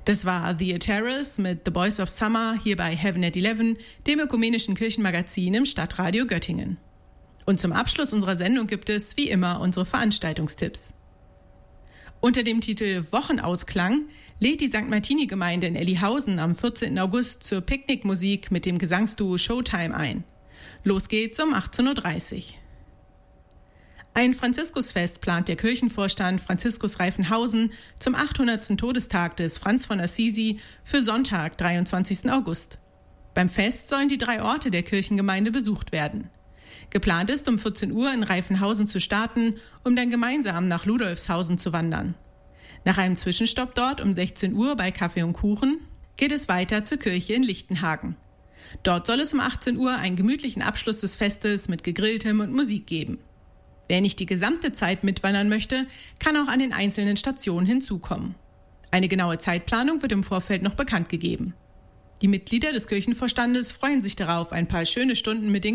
Das war The Terrace mit The Boys of Summer hier bei Heaven at 11, dem ökumenischen Kirchenmagazin im Stadtradio Göttingen. Und zum Abschluss unserer Sendung gibt es, wie immer, unsere Veranstaltungstipps. Unter dem Titel Wochenausklang lädt die St. Martini-Gemeinde in Ellihausen am 14. August zur Picknickmusik mit dem Gesangsduo Showtime ein. Los geht's um 18.30 Uhr. Ein Franziskusfest plant der Kirchenvorstand Franziskus Reifenhausen zum 800. Todestag des Franz von Assisi für Sonntag, 23. August. Beim Fest sollen die 3 Orte der Kirchengemeinde besucht werden. Geplant ist, um 14 Uhr in Reifenhausen zu starten, um dann gemeinsam nach Ludolfshausen zu wandern. Nach einem Zwischenstopp dort um 16 Uhr bei Kaffee und Kuchen geht es weiter zur Kirche in Lichtenhagen. Dort soll es um 18 Uhr einen gemütlichen Abschluss des Festes mit Gegrilltem und Musik geben. Wer nicht die gesamte Zeit mitwandern möchte, kann auch an den einzelnen Stationen hinzukommen. Eine genaue Zeitplanung wird im Vorfeld noch bekannt gegeben. Die Mitglieder des Kirchenvorstandes freuen sich darauf, ein paar schöne Stunden mit den